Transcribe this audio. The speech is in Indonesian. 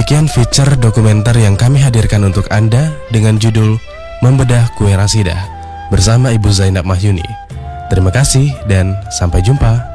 Demikian feature dokumenter yang kami hadirkan untuk Anda dengan judul Membedah Kue Rasidah bersama Ibu Zainab Mahyuni. Terima kasih dan sampai jumpa.